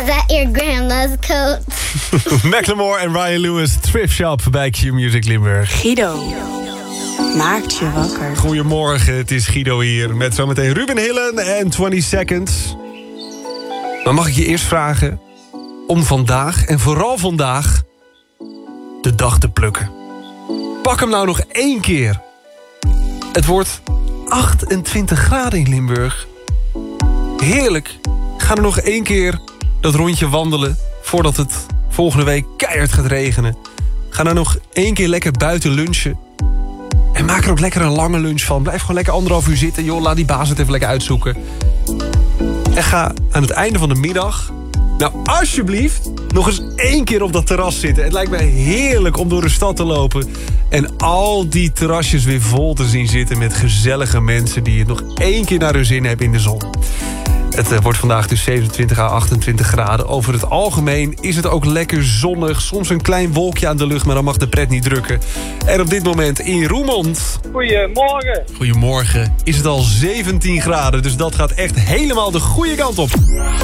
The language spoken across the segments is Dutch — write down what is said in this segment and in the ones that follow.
that your grandma's coat? Macklemore en Ryan Lewis, Thrift Shop bij Q-Music Limburg. Guido maakt je wakker. Goedemorgen, het is Guido hier met zometeen Ruben Hillen en 20 Seconds. Maar mag ik je eerst vragen om vandaag, en vooral vandaag, de dag te plukken. Pak hem nou nog 1 keer. Het wordt 28 graden in Limburg. Heerlijk. Ga er nog 1 keer dat rondje wandelen voordat het volgende week keihard gaat regenen. Ga nou nog 1 keer lekker buiten lunchen. En maak er ook lekker een lange lunch van. Blijf gewoon lekker 1,5 uur zitten. Joh, laat die baas het even lekker uitzoeken. En ga aan het einde van de middag, nou alsjeblieft, nog eens 1 keer op dat terras zitten. Het lijkt me heerlijk om door de stad te lopen en al die terrasjes weer vol te zien zitten met gezellige mensen die het nog 1 keer naar hun zin hebben in de zon. Het wordt vandaag dus 27 à 28 graden. Over het algemeen is het ook lekker zonnig. Soms een klein wolkje aan de lucht, maar dan mag de pret niet drukken. En op dit moment in Roermond... Goedemorgen. Goedemorgen. Is het al 17 graden, dus dat gaat echt helemaal de goede kant op.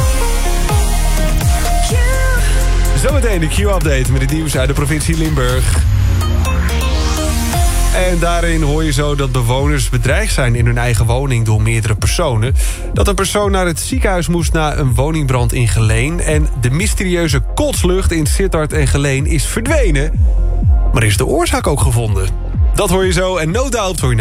Zometeen de Q-update met het nieuws uit de provincie Limburg. En daarin hoor je zo dat bewoners bedreigd zijn in hun eigen woning door meerdere personen. Dat een persoon naar het ziekenhuis moest na een woningbrand in Geleen. En de mysterieuze kotslucht in Sittard en Geleen is verdwenen. Maar is de oorzaak ook gevonden? Dat hoor je zo en no doubt hoor je